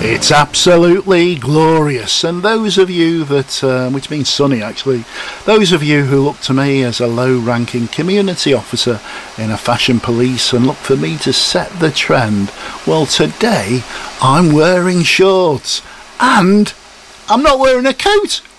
It's absolutely glorious, and those of you that, which means sunny actually, those of you who look to me as a low-ranking community officer in a fashion police and look for me to set the trend, well, today I'm wearing shorts, and I'm not wearing a coat.